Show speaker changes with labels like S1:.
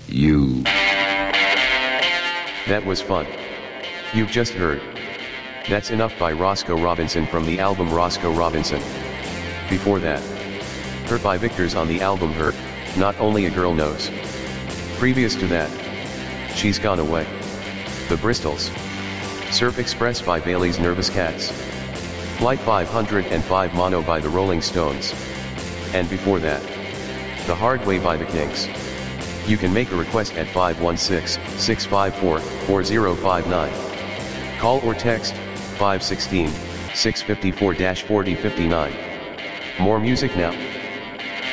S1: You.
S2: That was fun. You've just heard That's Enough by Roscoe Robinson from the album Roscoe Robinson. Before that, Hurt by Victors on the album Hurt, Not Only a Girl Knows. Previous to that, She's Gone Away. The Bristols. Surf Express by Bailey's Nervous Cats. Flight 505 Mono by the Rolling Stones. And before that, The Hard Way by the Kinks. You can make a request at 516-654-4059. Call or text 516-654-4059. More music now.